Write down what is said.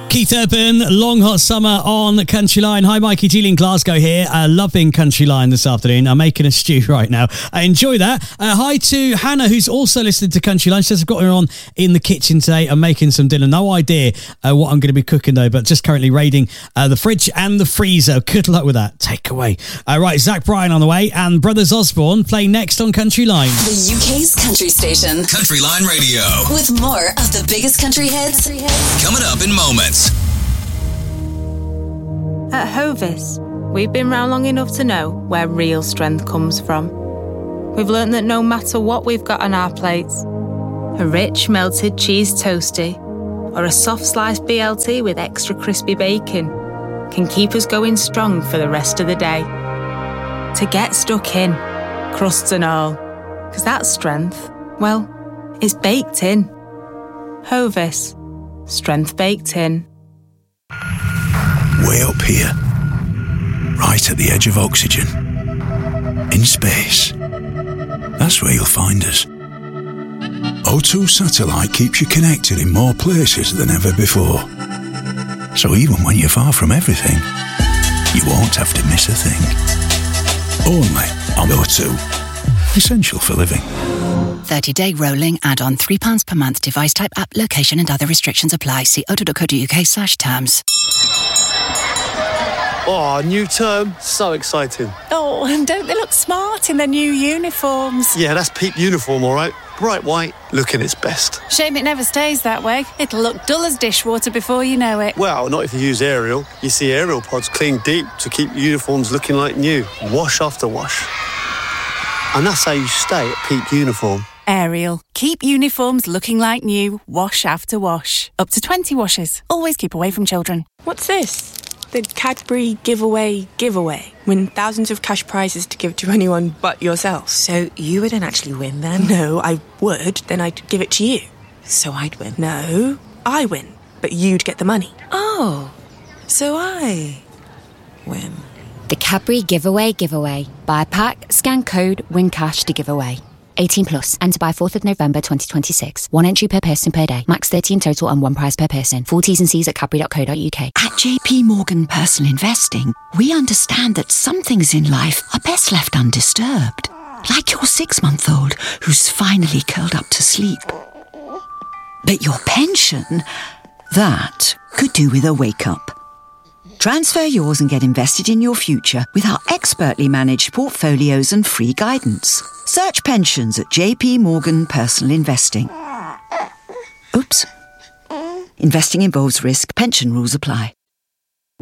Keith Urban, Long Hot Summer on Country Line. Hi, Mikey G. in Glasgow here. Loving Country Line this afternoon. I'm making a stew right now. I enjoy that. Hi to Hannah, who's also listening to Country Line. She says, I've got her on in the kitchen today. I'm making some dinner. No idea what I'm going to be cooking, though, but just currently raiding the fridge and the freezer. Good luck with that. Take away. Right, Zach Bryan on the way, and Brothers Osborne playing next on Country Line. The UK's country station. Country Line Radio. With more of the biggest country hits. Coming up in moments. At Hovis, we've been round long enough to know where real strength comes from. We've learnt that no matter what we've got on our plates, a rich melted cheese toastie or a soft sliced BLT with extra crispy bacon can keep us going strong for the rest of the day. To get stuck in, crusts and all, because that strength, well, it's baked in. Hovis, strength baked in. Way up here, right at the edge of oxygen, in space. That's where you'll find us. O2 Satellite keeps you connected in more places than ever before. So even when you're far from everything, you won't have to miss a thing. Only on O2. Essential for living. 30-day rolling add-on £3 per month. Device type, app, location and other restrictions apply. See o2.co.uk/terms. Oh, new term. So exciting. Oh, and don't they look smart in their new uniforms? Yeah, that's Peak Uniform, all right. Bright white, looking its best. Shame it never stays that way. It'll look dull as dishwater before you know it. Well, not if you use Ariel. You see Ariel pods clean deep to keep uniforms looking like new. Wash after wash. And that's how you stay at Peak Uniform. Ariel. Keep uniforms looking like new, wash after wash. Up to 20 washes. Always keep away from children. What's this? The Cadbury giveaway. Win thousands of cash prizes to give to anyone but yourself. So you wouldn't actually win then? No, I would. Then I'd give it to you. So I'd win? No, I win. But you'd get the money. Oh, so I win. The Cadbury giveaway. Buy a pack, scan code, win cash to give away. 18 plus. Enter by 4th of November 2026. One entry per person per day. Max 30 in total and one prize per person. Full T's and C's at cadbury.co.uk. At JP Morgan Personal Investing, we understand that some things in life are best left undisturbed. Like your 6-month-old who's finally curled up to sleep. But your pension, that could do with a wake-up. Transfer yours and get invested in your future with our expertly managed portfolios and free guidance. Search pensions at JP Morgan Personal Investing. Oops. Investing involves risk. Pension rules apply.